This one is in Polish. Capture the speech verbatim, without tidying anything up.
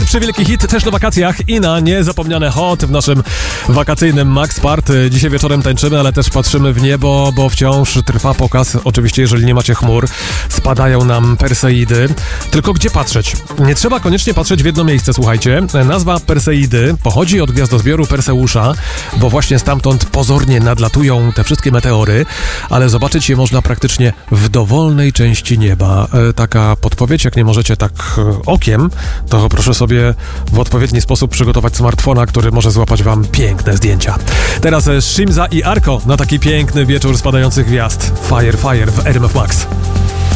przewielki hit też na wakacjach i na niezapomniane hot w naszym wakacyjnym Max Party. Dzisiaj wieczorem tańczymy, ale też patrzymy w niebo, bo wciąż trwa pokaz. Oczywiście, jeżeli nie macie chmur, spadają nam Perseidy. Tylko gdzie patrzeć? Nie trzeba koniecznie patrzeć w jedno miejsce, słuchajcie. Nazwa Perseidy pochodzi od gwiazdozbioru Perseusza, bo właśnie stamtąd pozornie nadlatują te wszystkie meteory, ale zobaczyć je można praktycznie w dowolnej części nieba. E, taka podpowiedź, jak nie możecie tak e, okiem, to proszę sobie w odpowiedni sposób przygotować smartfona, który może złapać wam piękne zdjęcia. Teraz Shimza i Arko na taki piękny wieczór spadających gwiazd. Fire, fire w R M F Max.